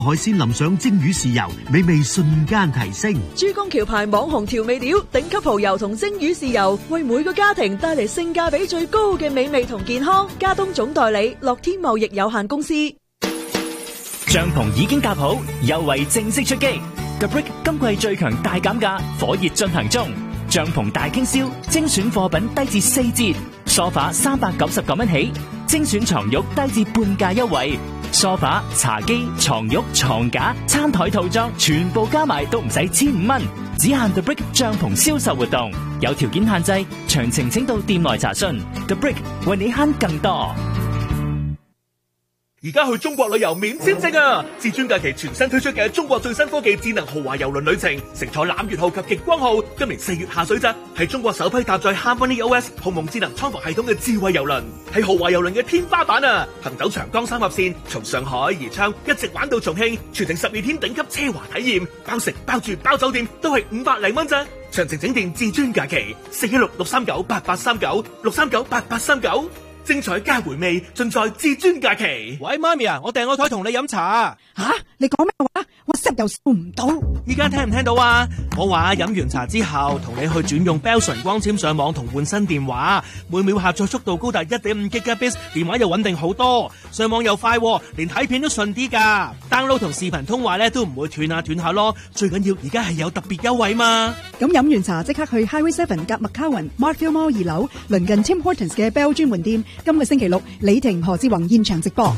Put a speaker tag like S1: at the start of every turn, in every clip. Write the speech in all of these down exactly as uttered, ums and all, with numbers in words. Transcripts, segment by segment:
S1: 海鮮淋上蒸魚豉油，美味瞬間提升。
S2: 珠江橋牌網紅調味料，頂級蠔油同蒸魚豉油，為每個家庭帶嚟性價比最高嘅美味同健康。家東總代理樂天貿易有限公司。
S3: 帳篷已經搭好，優惠正式出擊。The Brick 今季最強大減價，火熱進行中。帳篷大傾銷，精選貨品低至四折，梳化三百九十九蚊起，精選床褥低至半價優惠。梳化、茶几、床褥、床架、餐台套裝全部加埋都唔使千五蚊，只限 The Brick 帳篷銷售活動，有條件限制，詳情請到店內查詢。The Brick 為你慳更多。
S4: 而家去中國旅遊免簽證啊！至尊假期全新推出嘅中國最新科技智能豪華郵輪旅程，乘坐攬月號及極光號，今年四月下水咋，係中國首批搭載 HarmonyOS 鴻蒙智能艙服系統嘅智慧郵輪，係豪華郵輪嘅天花板啊！行走長江三峽線，從上海宜昌一直玩到重慶，全程十二天頂級奢華體驗，包食包住包酒店都係五百零蚊咋。詳情請電至尊假期四一六六三九八八三九六三九八八三九。精彩加回味，盡在至尊假期。
S5: 喂，媽咪啊，我訂個台同你飲茶。
S6: 吓、啊，你講咩話？我室又收唔到。
S5: 依家聽唔聽到啊？我話飲完茶之後，同你去轉用 Bell 純光纖上網同換新電話，每秒下載速度高達 一點五 Gigabits， 電話又穩定好多，上網又快，連睇片都順啲噶。download 同視頻通話咧都唔會斷下斷下咯。最緊要而家係有特別優惠嘛。
S6: 咁飲完茶即刻去 Highway Seven 夾麥卡雲 Markfield Mall 二樓，鄰近 Tim Hortons 嘅 Bell 專門店。今個星期六，李婷、何志宏現場直播。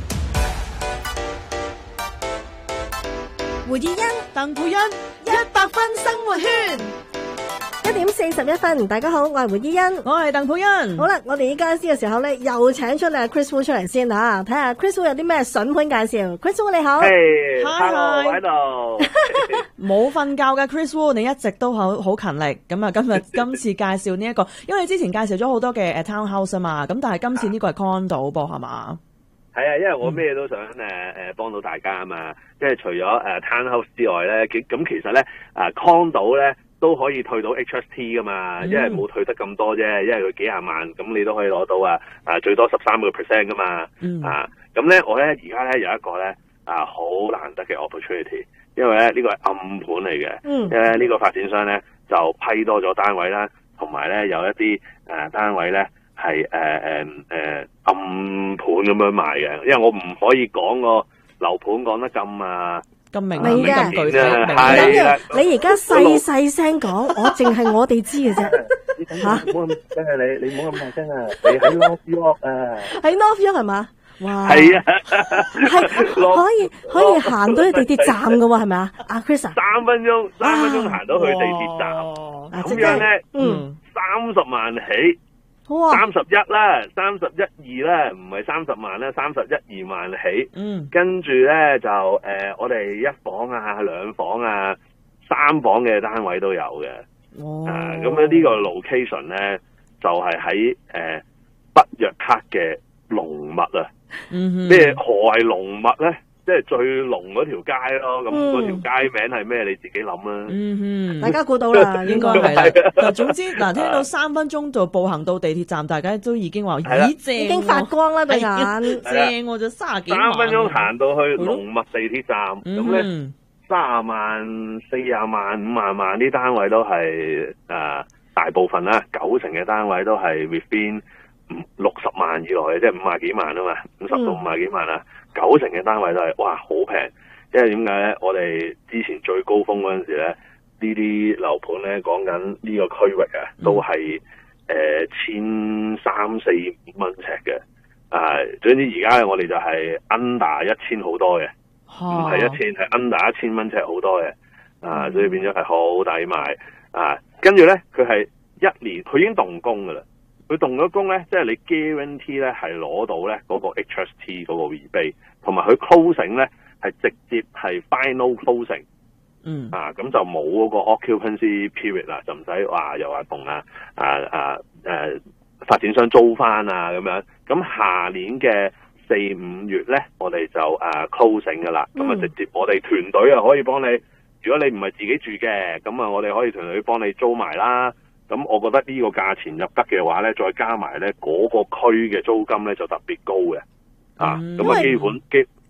S7: 胡以欣、
S2: 鄧佩欣，一百分生活圈。
S7: 一點四十一分，大家好，我係胡依欣，
S2: 我係鄧佩欣。
S7: 好啦，我哋依家呢個時候咧，又請出嚟 Chris Wu 出嚟先吓，睇下 Chris Wu 有啲咩筍盤介紹。Chris Wu 你好，
S8: 係 ，hello 喺度。
S2: 冇瞓覺嘅 Chris Wu，你一直都好好勤力。咁啊，今日今次介紹呢、這、一個，因為你之前介紹咗好多嘅誒 townhouse 啊嘛，咁但係今次呢個係 condo 噃係嘛？
S8: 係啊，因為我咩都想誒誒幫到大家啊嘛，即係除咗誒 townhouse 之外咧，咁其實咧啊 condo 咧。都可以退到 H S T 噶嘛，因為冇退得咁多啫，因為佢幾廿萬，咁你都可以攞到啊，啊最多十三個 percent 噶嘛，嗯、啊咁咧我咧而家咧有一個咧啊好難得嘅 opportunity， 因為咧呢、這個係暗盤嚟嘅，嗯、因為呢個發展商咧就批多咗單位啦，同埋咧有一啲誒、呃、單位咧係誒誒誒暗盤咁樣賣嘅，因為我唔可以講個樓盤講得咁啊。
S2: 咁明
S7: 明嘅，
S2: 咁具體，
S7: 係啦。你而家細細聲講，我淨係我哋知嘅啫。
S8: 吓，唔好咁聲啊！你你唔好咁大聲啊！你喺 North York 啊？喺
S7: North York 係嘛？哇！
S8: 係啊，
S7: 係可以可以行到去地鐵站嘅喎，係咪啊？阿 Chris 啊，
S8: 三分鐘，三分鐘行到去地鐵站，咁樣咧，嗯，三十萬起。三十一啦，三十一二啦，唔係三十萬啦，三十一二萬起。嗯，跟住咧就誒、呃，我哋一房啊、兩房啊、三房嘅單位都有嘅。哦，啊，咁咧呢個 location 咧就係喺誒北約克嘅龍脈啊。嗯哼，咩何謂龍脈咧？即係最濃嗰條街咯，咁嗰條街名係咩？你自己諗啦。
S2: 嗯哼，
S7: 大家估到啦，應該係啦。
S2: 嗱，總之嗱，聽到三分鐘就步行到地鐵站，大家都已經話咦正，
S7: 已經發光啦對眼，
S2: 正我就卅幾萬。
S8: 三分鐘行到去龍脈地鐵站，咁咧卅萬、四十萬、五萬萬啲單位都係誒大部分啦，九成嘅單位都係 within 六十萬以內嘅，即係五十幾萬啊嘛，五十到五十幾萬啊。九成嘅單位都係哇好平，因為點解咧？我哋之前最高峰嗰陣時咧，呢啲樓盤咧講緊呢個區域啊，都係誒千三四蚊尺嘅，啊，總之而家我哋就係 under 一千好多嘅，唔係一千係 under 一千蚊尺好多嘅，啊，所以變咗係好抵買啊！跟住咧，佢係一年佢已經動工噶啦。佢動咗工咧，即係你 guarantee 咧係攞到咧嗰個 H S T 嗰個 rebate， 同埋佢 closing 咧係直接係 final closing，嗯啊咁就冇嗰個 occupancy period 啦，就唔使話又話同啊啊啊誒發展商租翻啊咁樣。咁下年嘅四五月咧，我哋就誒 closing 噶啦，咁啊、嗯、直接我哋團隊啊可以幫你，如果你唔係自己住嘅，咁啊我哋可以團隊幫你租埋啦。咁我覺得呢個價錢入得嘅話咧，再加埋咧嗰個區嘅租金咧就特別高嘅，嗯、啊，咁啊基本基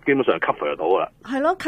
S8: 基本上 cover 到噶啦。
S7: 係咯。